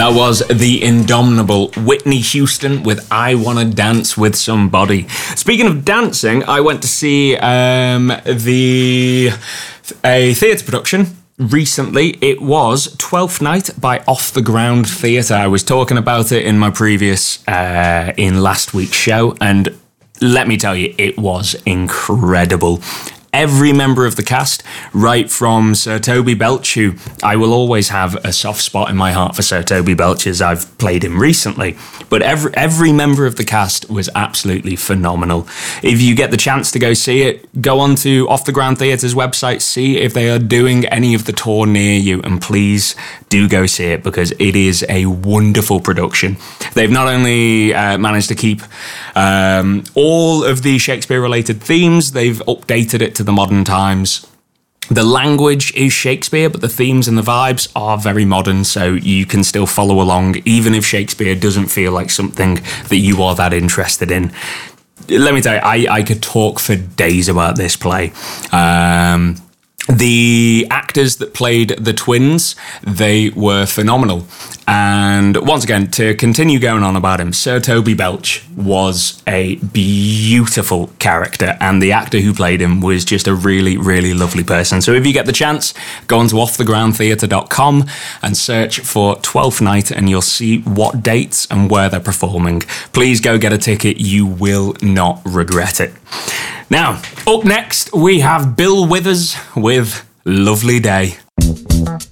That was the indomitable Whitney Houston with I Wanna Dance With Somebody. Speaking of dancing, I went to see a theatre production recently. It was Twelfth Night by Off the Ground Theatre. I was talking about it in my previous, in last week's show, and let me tell you, it was incredible. Every member of the cast, right from Sir Toby Belch, who I will always have a soft spot in my heart for Sir Toby Belch as I've played him recently, but every member of the cast was absolutely phenomenal. If you get the chance to go see it, go on to Off the Ground Theatre's website, see if they are doing any of the tour near you, and please do go see it because it is a wonderful production. They've not only managed to keep all of the Shakespeare-related themes, they've updated it to the modern times. The language is Shakespeare, but the themes and the vibes are very modern, so you can still follow along, even if Shakespeare doesn't feel like something that you are that interested in. Let me tell you, I could talk for days about this play. The actors that played the twins, they were phenomenal. And once again, to continue going on about him, Sir Toby Belch was a beautiful character, and the actor who played him was just a really, really lovely person. So if you get the chance, go on to offthegroundtheatre.com and search for 12th Night, and you'll see what dates and where they're performing. Please go get a ticket. You will not regret it. Now, up next, we have Bill Withers with Lovely Day.